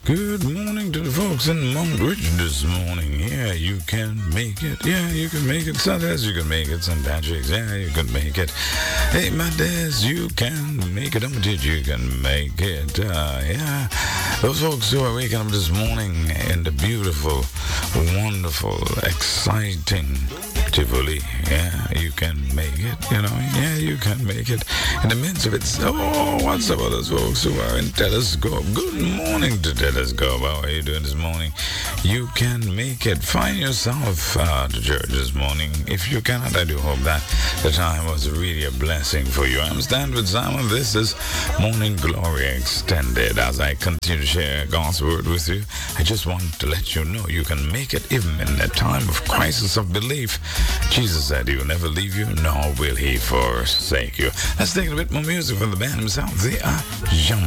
Good morning to the folks in Montbridge this morning. Yeah, you can make it. Yeah, you can make it. Sundays, you can make it. St. Patrick's, yeah, you can make it. Hey, my days, you can make it. You can make it. Yeah, those folks who are waking up this morning in the beautiful, wonderful, exciting Tivoli. Yeah, you can make it. You know, yeah, you can make it. In the midst of it, what's up with those folks who are in Telescope? Good morning to Telescope. How are you doing this morning? You can make it. Find yourself to church this morning. If you cannot, I do hope that the time was really a blessing for you. I'm Stanford Simon. This is Morning Glory Extended. As I continue to share God's word with you, I just want to let you know you can make it even in a time of crisis of belief. Jesus said he will never leave you, nor will he forsake you. Let's take a bit more music from the band himself. They are Jean